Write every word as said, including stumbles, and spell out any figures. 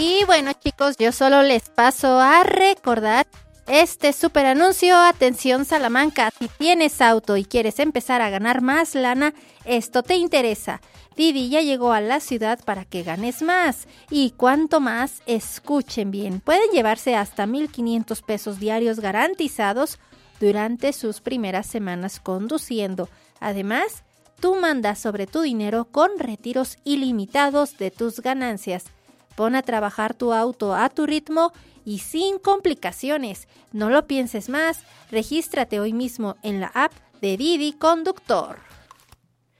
Y bueno, chicos, yo solo les paso a recordar este super anuncio. Atención, Salamanca, si tienes auto y quieres empezar a ganar más lana, esto te interesa. Didi ya llegó a la ciudad para que ganes más. Y cuanto más, escuchen bien, pueden llevarse hasta mil quinientos pesos diarios garantizados durante sus primeras semanas conduciendo. Además, tú mandas sobre tu dinero con retiros ilimitados de tus ganancias. Pon a trabajar tu auto a tu ritmo y sin complicaciones. No lo pienses más, regístrate hoy mismo en la app de Didi Conductor.